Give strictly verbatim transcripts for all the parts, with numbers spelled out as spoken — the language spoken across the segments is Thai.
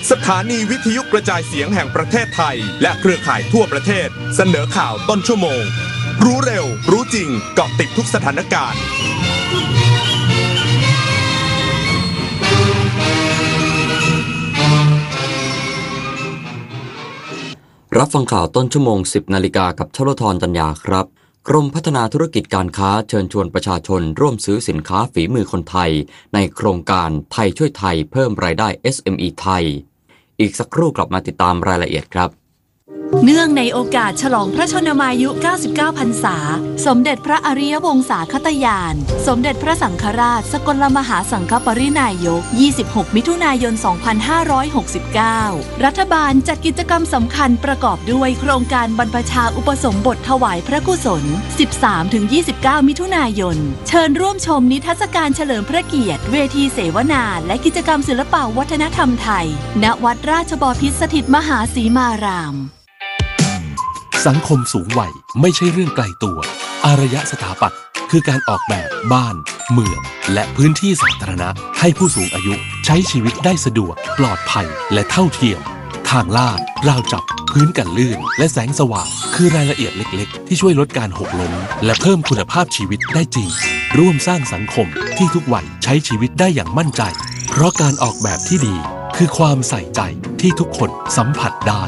สถานีวิทยุกระจายเสียงแห่งประเทศไทยและเครือข่ายทั่วประเทศเสนอข่าวต้นชั่วโมงรู้เร็วรู้จริงเกาะติดทุกสถานการณ์รับฟังข่าวต้นชั่วโมง สิบนาฬิกากับชลธร จัญญาครับกรมพัฒนาธุรกิจการค้าเชิญชวนประชาชนร่วมซื้อสินค้าฝีมือคนไทยในโครงการไทยช่วยไทยเพิ่มรายได้ เอส เอ็ม อี ไทยอีกสักครู่กลับมาติดตามรายละเอียดครับเนื่องในโอกาสฉลองพระชนมายุ เก้าสิบเก้า พรรษาสมเด็จพระอริยวงศาคตญาณสมเด็จพระสังฆราชสกลมหาสังฆปรินายกยี่สิบหกมิถุนายนสองพันห้าร้อยหกสิบเก้ารัฐบาลจัดกิจกรรมสำคัญประกอบด้วยโครงการบรรพชาอุปสมบทถวายพระกุศล สิบสามถึงยี่สิบเก้า มิถุนายนเชิญร่วมชมนิทรรศการเฉลิมพระเกียรติเวทีเสวนาและกิจกรรมศิลปวัฒนธรรมไทยณวัดราชบพิตรสถิตมหาสีมารามสังคมสูงวัยไม่ใช่เรื่องไกลตัวอารยสถาปัตย์คือการออกแบบบ้านเมืองและพื้นที่สาธารณะให้ผู้สูงอายุใช้ชีวิตได้สะดวกปลอดภัยและเท่าเทียมทางลาดราวจับพื้นกันลื่นและแสงสว่างคือรายละเอียดเล็กๆที่ช่วยลดการหกล้มและเพิ่มคุณภาพชีวิตได้จริงร่วมสร้างสังคมที่ทุกวัยใช้ชีวิตได้อย่างมั่นใจเพราะการออกแบบที่ดีคือความใส่ใจที่ทุกคนสัมผัสได้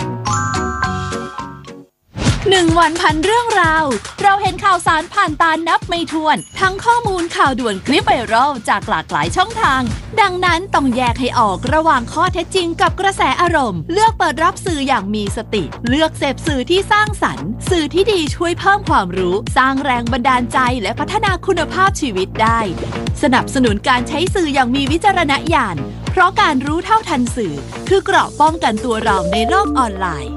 หนึ่งวันพันเรื่องราวเราเห็นข่าวสารผ่านตานับไม่ถ้วนทั้งข้อมูลข่าวด่วนคลิปไวรัลจากหลากหลายช่องทางดังนั้นต้องแยกให้ออกระหว่างข้อเท็จจริงกับกระแสอารมณ์เลือกเปิดรับสื่ออย่างมีสติเลือกเสพสื่อที่สร้างสรรค์สื่อที่ดีช่วยเพิ่มความรู้สร้างแรงบันดาลใจและพัฒนาคุณภาพชีวิตได้สนับสนุนการใช้สื่ออย่างมีวิจารณญาณเพราะการรู้เท่าทันสื่อคือเกราะป้องกันตัวเราในโลกออนไลน์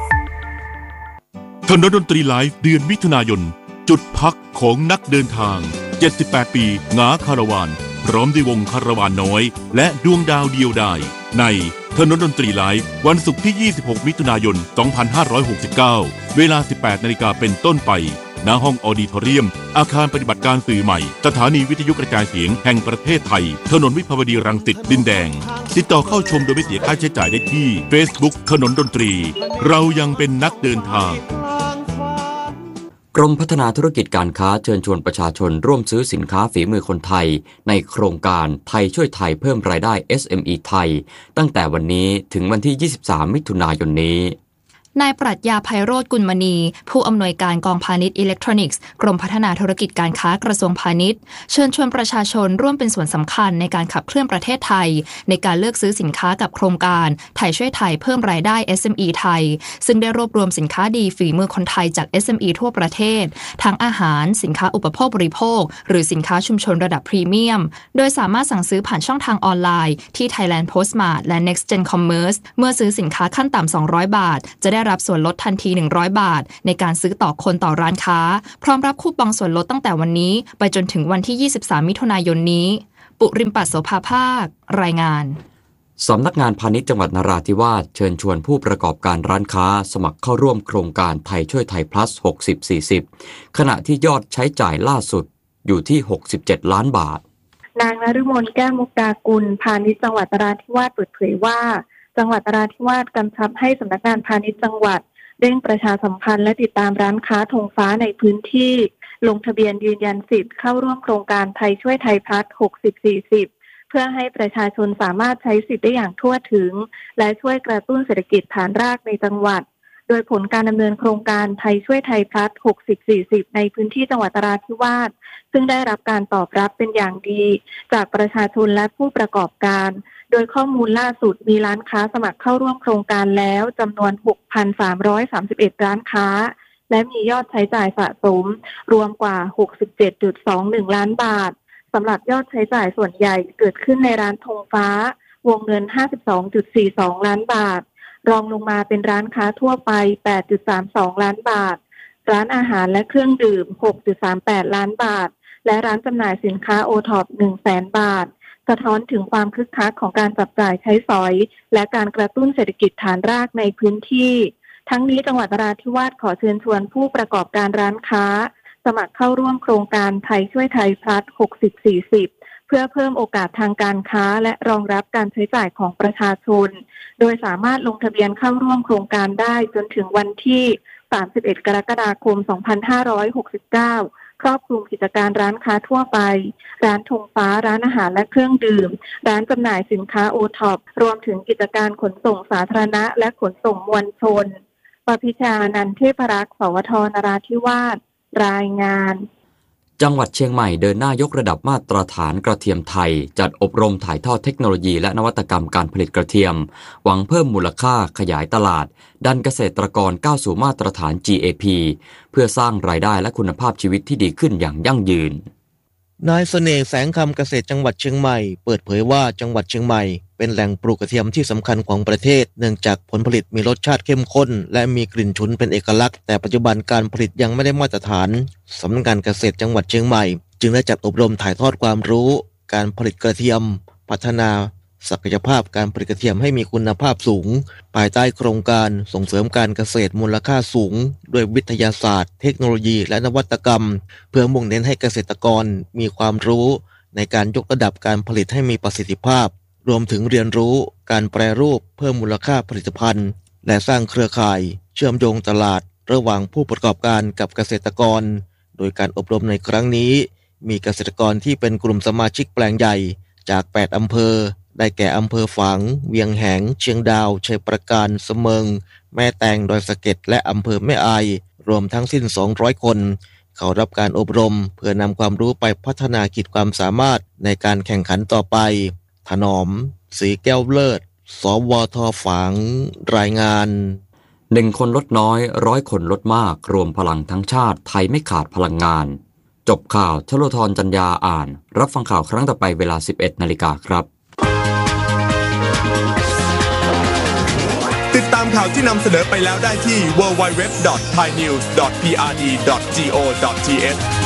ถนนดนตรีไลฟ์เดือนมิถุนายนจุดพักของนักเดินทางเจ็ดสิบแปดปีงาคาราวานพร้อมด้วยวงคาราวานน้อยและดวงดาวเดียวดายในถนนดนตรีไลฟ์วันศุกร์ที่ยี่สิบหกมิถุนายนสองพันห้าร้อยหกสิบเก้าเวลา สิบแปดนาฬิกาเป็นต้นไปณห้องออดิทอเรียมอาคารปฏิบัติการสื่อใหม่สถานีวิทยุกระจายเสียงแห่งประเทศไทยถนนวิภาวดีรังสิตดินแดงติดต่อเข้าชมโดยไม่เสียค่าใช้จ่ายได้ที่ Facebook ถนนดนตรีเรายังเป็นนักเดินทางกรมพัฒนาธุรกิจการค้าเชิญชวนประชาชนร่วมซื้อสินค้าฝีมือคนไทยในโครงการไทยช่วยไทยเพิ่มรายได้ เอส เอ็ม อี ไทยตั้งแต่วันนี้ถึงวันที่ยี่สิบสามมิถุนายนนี้นายปรัชญาไพโรจน์กุลมณีผู้อำนวยการกองพาณิชย์อิเล็กทรอนิกส์กรมพัฒนาธุรกิจการค้ากระทรวงพาณิชย์เชิญชวนประชาชนร่วมเป็นส่วนสำคัญในการขับเคลื่อนประเทศไทยในการเลือกซื้อสินค้ากับโครงการไทยช่วยไทยเพิ่มรายได้ เอส เอ็ม อี ไทยซึ่งได้รวบรวมสินค้าดีฝีมือคนไทยจาก เอส เอ็ม อี ทั่วประเทศทั้งอาหารสินค้าอุปโภคบริโภคหรือสินค้าชุมชนระดับพรีเมียมโดยสามารถสั่งซื้อผ่านช่องทางออนไลน์ที่ Thailand Postmart และ Next Gen Commerce เมื่อซื้อสินค้าขั้นต่ำสองร้อยบาทจะได้รับส่วนลดทันทีหนึ่งร้อยบาทในการซื้อต่อคนต่อร้านค้าพร้อมรับคูปองส่วนลดตั้งแต่วันนี้ไปจนถึงวันที่ยี่สิบสามมิถุนายนนี้ปุริมปัสโสภาภาครายงานสำนักงานพาณิชย์จังหวัดนราธิวาสเชิญชวนผู้ประกอบการร้านค้าสมัครเข้าร่วมโครงการไทยช่วยไทย plus หกสิบ สี่สิบขณะที่ยอดใช้จ่ายล่าสุดอยู่ที่หกสิบเจ็ดล้านบาทนางนฤมลแก้วมุกดากุลพาณิชย์จังหวัดนราธิวาสเปิดเผยว่าจังหวัดนราธิวาสกำชับให้สำนักงานพาณิชย์จังหวัดเร่งประชาสัมพันธ์และติดตามร้านค้าธงฟ้าในพื้นที่ลงทะเบียนยืนยันสิทธิ์เข้าร่วมโครงการไทยช่วยไทยพลัสหกสิบ สี่สิบเพื่อให้ประชาชนสามารถใช้สิทธิ์ได้อย่างทั่วถึงและช่วยกระตุ้นเศรษฐกิจฐานรากในจังหวัดโดยผลการดำเนินโครงการไทยช่วยไทยพลัสหกสิบ สี่สิบในพื้นที่จังหวัดนราธิวาสซึ่งได้รับการตอบรับเป็นอย่างดีจากประชาชนและผู้ประกอบการโดยข้อมูลล่าสุดมีร้านค้าสมัครเข้าร่วมโครงการแล้วจำนวน หกพันสามร้อยสามสิบเอ็ด ร้านค้าและมียอดใช้จ่ายสะสมรวมกว่า หกสิบเจ็ดจุดสองหนึ่ง ล้านบาทสำหรับยอดใช้จ่ายส่วนใหญ่เกิดขึ้นในร้านธงฟ้าวงเงิน ห้าสิบสองจุดสี่สอง ล้านบาทรองลงมาเป็นร้านค้าทั่วไป แปดจุดสามสอง ล้านบาทร้านอาหารและเครื่องดื่ม หกจุดสามแปด ล้านบาทและร้านจำหน่ายสินค้าโอท็อป หนึ่งแสน บาทสะท้อนถึงความคึกคักของการจับจ่ายใช้สอยและการกระตุ้นเศรษฐกิจฐานรากในพื้นที่ทั้งนี้จังหวัดนราธิวาสขอเชิญชวนผู้ประกอบการร้านค้าสมัครเข้าร่วมโครงการไทยช่วยไทยพลัสหกสิบ สี่สิบพื่อเพิ่มโอกาสทางการค้าและรองรับการใช้จ่ายของประชาชนโดยสามารถลงทะเบียนเข้าร่วมโครงการได้จนถึงวันที่สามสิบเอ็ดกรกฎาคมสองพันห้าร้อยหกสิบเก้าครอบคลุมกิจการร้านค้าทั่วไปร้านธงฟ้าร้านอาหารและเครื่องดื่มร้านจำหน่ายสินค้าโอท็อปรวมถึงกิจการขนส่งสาธารณะและขนส่งมวลชนปพิชานันท์เทพรักษ์สวทนราธิวาสรายงานจังหวัดเชียงใหม่เดินหน้ายกระดับมาตรฐานกระเทียมไทยจัดอบรมถ่ายทอดเทคโนโลยีและนวัตกรรมการผลิตกระเทียมหวังเพิ่มมูลค่าขยายตลาดดันเกษตรกรก้าวสู่มาตรฐาน จี เอ พี เพื่อสร้างรายได้และคุณภาพชีวิตที่ดีขึ้นอย่างยั่งยืนนายเสน่ห์แสงคำเกษตรจังหวัดเชียงใหม่เปิดเผยว่าจังหวัดเชียงใหม่เป็นแหล่งปลูกกระเทียมที่สำคัญของประเทศเนื่องจากผลผลิตมีรสชาติเข้มข้นและมีกลิ่นฉุนเป็นเอกลักษณ์แต่ปัจจุบันการผลิตยังไม่ได้มาตรฐานสำนักงานเกษตรจังหวัดเชียงใหม่จึงได้จัดอบรมถ่ายทอดความรู้การผลิตกระเทียมพัฒนาศักยภาพการผลิตกระเทียมให้มีคุณภาพสูงภายใต้โครงการส่งเสริมการเกษตรมูลค่าสูงด้วยวิทยาศาสตร์เทคโนโลยีและนวัตกรรมเพื่อมุ่งเน้นให้เกษตรกรมีความรู้ในการยกระดับการผลิตให้มีประสิทธิภาพรวมถึงเรียนรู้การแปรรูปเพิ่มมูลค่าผลิตภัณฑ์และสร้างเครือข่ายเชื่อมโยงตลาดระหว่างผู้ประกอบการกับเกษตรกรโดยการอบรมในครั้งนี้มีเกษตรกรที่เป็นกลุ่มสมาชิกแปลงใหญ่จากแปดอำเภอได้แก่อำเภอฝางเวียงแหงเชียงดาวชัยปราการเสมิงแม่แตงดอยสะเก็ดและอำเภอแม่อายรวมทั้งสิ้นสองร้อยคนเขารับการอบรมเพื่อนำความรู้ไปพัฒนาขีดความสามารถในการแข่งขันต่อไปถนอมสีแก้วเลิศสวทฝางรายงานหนึ่งคนลดน้อยร้อยคนลดมากรวมพลังทั้งชาติไทยไม่ขาดพลังงานจบข่าวชโลธรจัญญาอ่านรับฟังข่าวครั้งต่อไปเวลา สิบเอ็ดนาฬิกาครับติดตามข่าวที่นำเสนอไปแล้วได้ที่ ดับเบิลยู ดับเบิลยู ดับเบิลยู ดอท ไทยนิวส์ ดอท พี อาร์ ดี ดอท จี โอ ดอท ที เอช